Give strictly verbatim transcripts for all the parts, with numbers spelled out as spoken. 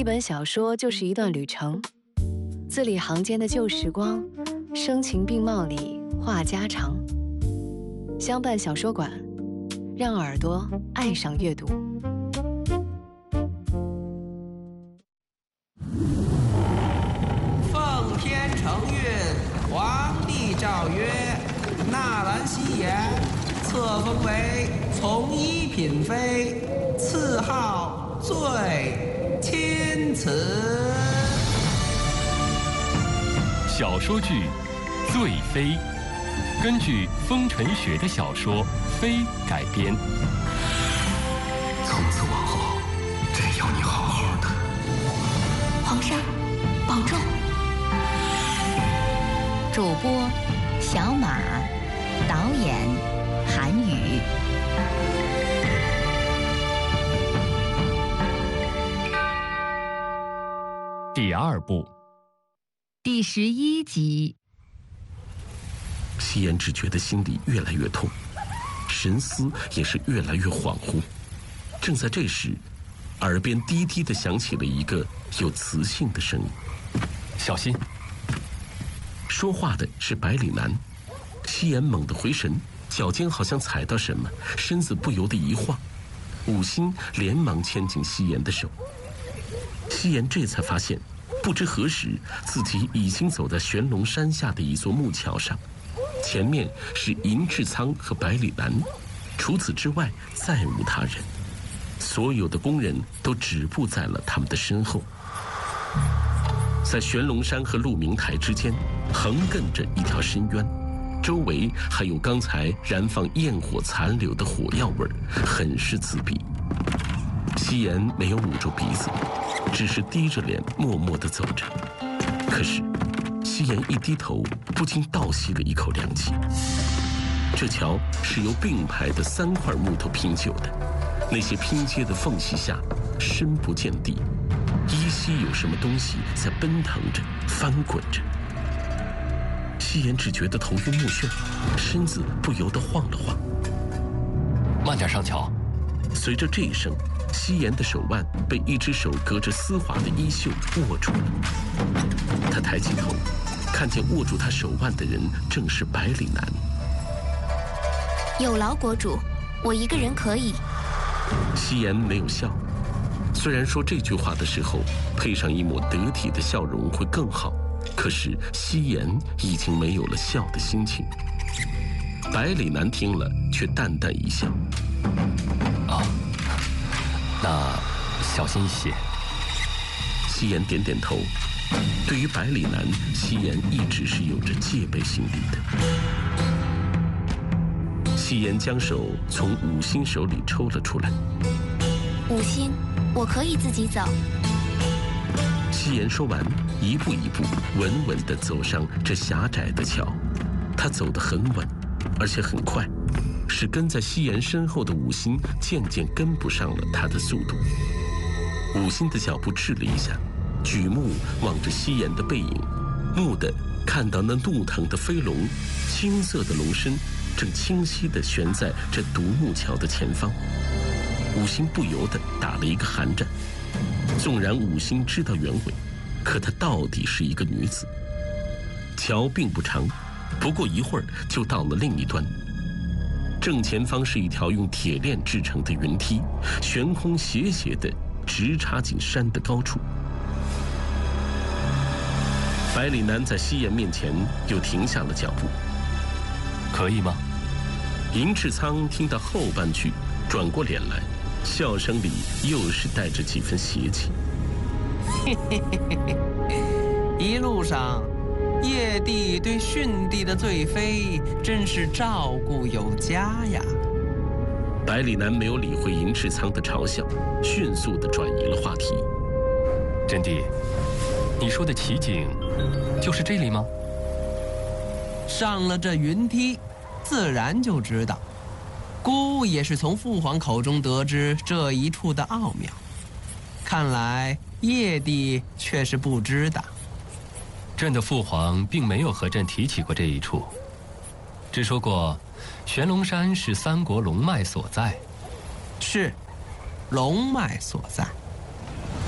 一本小说就是一段旅程，字里行间的旧时光，声情并茂里话家常。相伴小说馆，让耳朵爱上阅读。 奉天承运，皇帝诏曰：纳兰希言册封为从一品妃，赐号最钦此。 小说剧《醉妃》根据风尘雪的小说《妃》改编。 从此往后，真要你好好的。 皇上，保重。主播小马，导演韩宇。 第二部， 第十一集。 夕颜只觉得心里越来越痛，神思也是越来越恍惚。正在这时，耳边低低地响起了一个有磁性的声音：“ 小心！” 说话的是百里南。夕颜猛地回神，脚尖好像踩到什么，身子不由得一晃。武心连忙牵紧夕颜的手。夕颜这才发现，不知何时自己已经走在玄龙山下的一座木桥上，前面是银翅仓和百里南，除此之外再无他人。所有的工人都止步在了他们的身后。在玄龙山和鹿鸣台之间横亘着一条深渊，周围还有刚才燃放焰火残留的火药味，很是刺鼻。夕颜没有捂住鼻子，只是低着脸默默地走着。可是夕颜一低头，不禁倒吸了一口凉气。这桥是由并排的三块木头拼就的，那些拼接的缝隙下深不见底，依稀有什么东西在奔腾着翻滚着。夕颜只觉得头晕目眩，身子不由得晃了晃。 慢点上桥。 随着这一声，夕颜的手腕被一只手隔着丝滑的衣袖握住了。他抬起头，看见握住他手腕的人正是百里南。 有劳国主，我一个人可以。 夕颜没有笑，虽然说这句话的时候配上一抹得体的笑容会更好，可是夕颜已经没有了笑的心情。百里南听了却淡淡一笑： 啊，那小心一些。 夕颜点点头。对于百里南，夕颜一直是有着戒备心理的。夕颜将手从武心手里抽了出来。 武心，我可以自己走。 夕颜说完，一步一步稳稳地走上这狭窄的桥。他走得很稳，而且很快，使跟在夕颜身后的武心渐渐跟不上了他的速度。武心的脚步滞了一下，举目望着夕颜的背影，蓦地看到那怒腾的飞龙，青色的龙身正清晰地悬在这独木桥的前方。武心不由得打了一个寒战。纵然武心知道原委，可她到底是一个女子。桥并不长，不过一会儿就到了另一端。正前方是一条用铁链制成的云梯，悬空斜斜地直插进山的高处。百里南在夕颜面前又停下了脚步。 可以吗？ 银翅仓听到后半句，转过脸来，笑声里又是带着几分邪气。 嘿嘿嘿嘿嘿，一路上，叶帝对逊帝的醉妃真是照顾有加呀。 百里南没有理会银翅仓的嘲笑，迅速地转移了话题。 真帝，你说的奇景就是这里吗？ 上了这云梯，自然就知道。孤也是从父皇口中得知这一处的奥妙，看来叶帝却是不知的。 朕的父皇并没有和朕提起过这一处，只说过玄龙山是三国龙脉所在。 是，龙脉所在。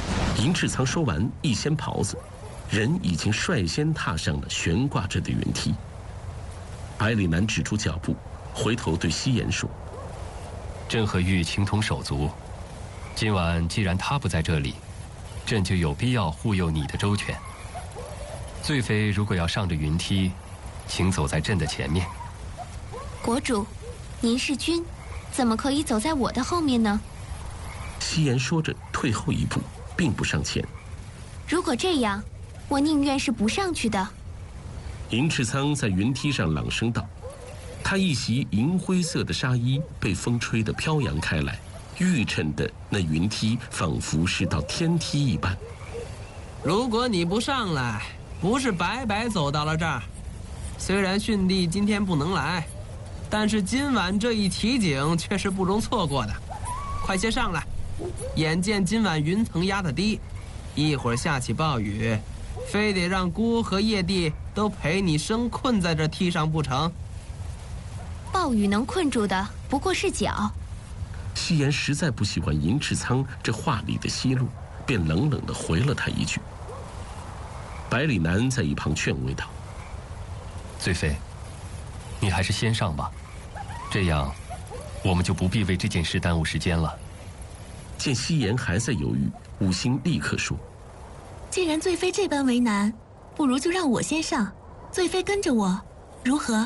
银翅仓说完，一掀袍子，人已经率先踏上了悬挂着的云梯。百里南止住脚步，回头对西颜说：“ 朕和玉情同手足，今晚既然他不在这里，朕就有必要护佑你的周全。醉妃如果要上着云梯，请走在朕的前面。” 国主，您是君，怎么可以走在我的后面呢？ 西颜说着退后一步，并不上前。 如果这样，我宁愿是不上去的。 银翅仓在云梯上朗声道，他一袭银灰色的纱衣被风吹得飘扬开来，映衬的那云梯仿佛是道天梯一般。 如果你不上来，不是白白走到了这儿。虽然训帝今天不能来，但是今晚这一奇景却是不容错过的。快些上来，眼见今晚云层压得低，一会儿下起暴雨，非得让姑和叶帝都陪你生困在这梯上不成？ 暴雨能困住的不过是脚。 西颜实在不喜欢银翅仓这话里的奚落，便冷冷地回了他一句。百里南在一旁劝慰道：“ 醉妃，你还是先上吧，这样我们就不必为这件事耽误时间了。” 见西颜还在犹豫，武星立刻说：“ 既然醉妃这般为难，不如就让我先上，醉妃跟着我，如何？”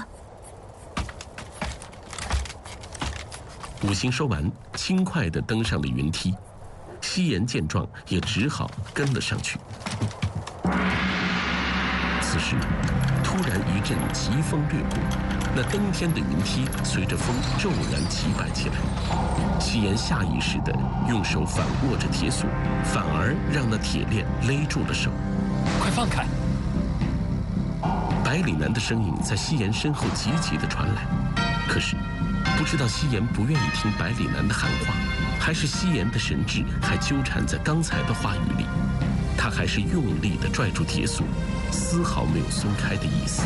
武星说完，轻快地登上了云梯。西颜见状，也只好跟了上去。此时，突然一阵疾风掠过，那登天的云梯随着风骤然起摆起来。西颜下意识地用手反握着铁索，反而让那铁链勒住了手。 快放开！ 百里南的声音在西颜身后急急地传来，可是不知道西颜不愿意听百里南的喊话，还是西颜的神智还纠缠在刚才的话语里，他还是用力地拽住铁索，丝毫没有松开的意思。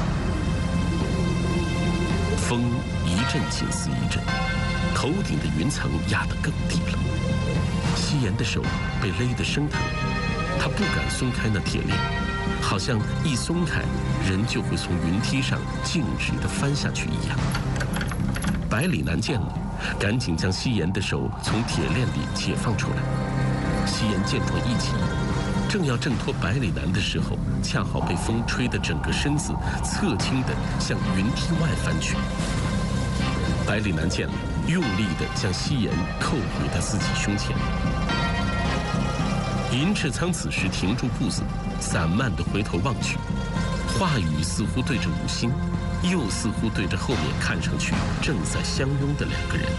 风一阵紧似一阵，头顶的云层压得更低了。西颜的手被勒得生疼，他不敢松开那铁链，好像一松开，人就会从云梯上径直地翻下去一样。百里南见了，赶紧将西颜的手从铁链里解放出来。西颜见状一急，正要挣脱百里南的时候，恰好被风吹得整个身子侧倾地向云梯外翻去。百里南见了，用力地将西颜扣回他自己胸前。银翅仓此时停住步子，散漫地回头望去，话语似乎对着武星，又似乎对着后面看上去正在相拥的两个人。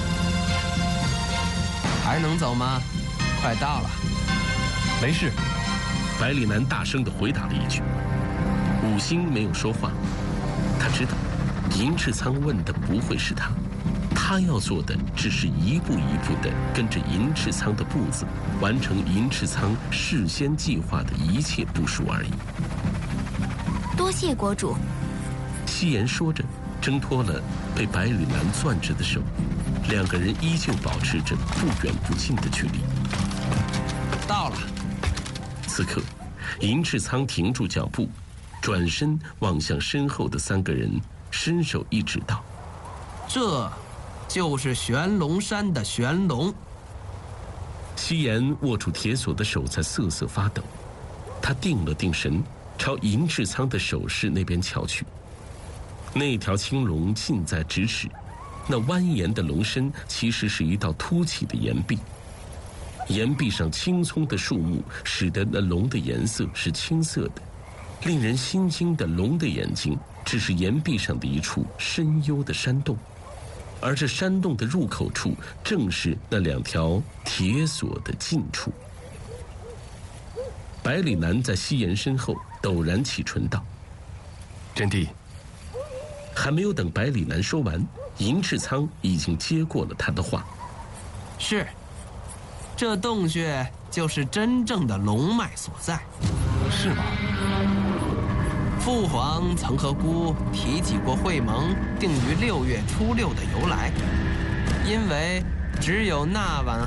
还能走吗？快到了。 没事。 百里南大声地回答了一句。武星没有说话，他知道银翅仓问的不会是他，他要做的只是一步一步地跟着银翅仓的步子，完成银翅仓事先计划的一切部署而已。 多谢国主。 西颜说着，挣脱了被百里南攥着的手，两个人依旧保持着不远不近的距离。 到了。 此刻，银翅仓停住脚步，转身望向身后的三个人，伸手一指道：“ 这就是玄龙山的玄龙。” 西颜握住铁索的手在瑟瑟发抖，他定了定神，朝银翅仓的手势那边瞧去。那条青龙近在咫尺，那蜿蜒的龙身其实是一道凸起的岩壁，岩壁上青葱的树木使得那龙的颜色是青色的，令人心惊的龙的眼睛只是岩壁上的一处深幽的山洞，而这山洞的入口处正是那两条铁索的近处。百里南在西颜身后陡然启唇道：“ 真谛。” 还没有等百里南说完，银翅仓已经接过了他的话：“ 是，这洞穴就是真正的龙脉所在。”“ 是吗？” 父皇曾和姑提起过会盟定于六月初六的由来，因为只有那晚